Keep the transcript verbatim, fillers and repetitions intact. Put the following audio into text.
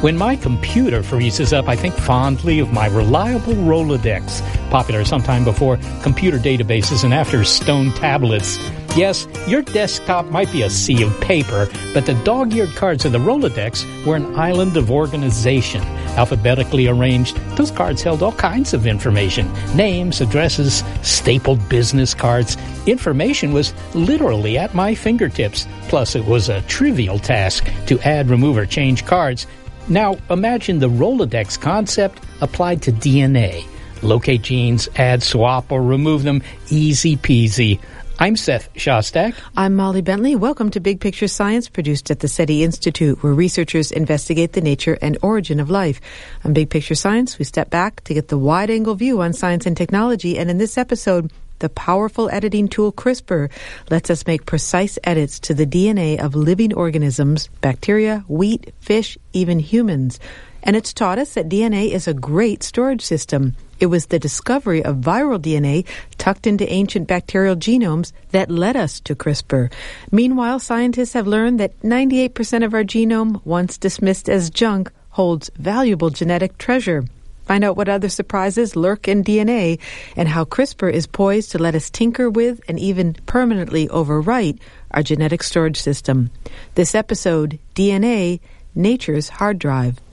When my computer freezes up, I think fondly of my reliable Rolodex, popular sometime before computer databases and after stone tablets. Yes, your desktop might be a sea of paper, but the dog-eared cards of the Rolodex were an island of organization. Alphabetically arranged, those cards held all kinds of information. Names, addresses, stapled business cards. Information was literally at my fingertips. Plus, it was a trivial task to add, remove, or change cards. Now, imagine the Rolodex concept applied to D N A. Locate genes, add, swap, or remove them. Easy peasy. I'm Seth Shostak. I'm Molly Bentley. Welcome to Big Picture Science, produced at the SETI Institute, where researchers investigate the nature and origin of life. On Big Picture Science, we step back to get the wide-angle view on science and technology, and in this episode, the powerful editing tool CRISPR lets us make precise edits to the D N A of living organisms, bacteria, wheat, fish, even humans. And it's taught us that D N A is a great storage system. It was the discovery of viral D N A tucked into ancient bacterial genomes that led us to CRISPR. Meanwhile, scientists have learned that ninety-eight percent of our genome, once dismissed as junk, holds valuable genetic treasure. Find out what other surprises lurk in D N A and how CRISPR is poised to let us tinker with and even permanently overwrite our genetic storage system. This episode, D N A, Nature's Hard Drive.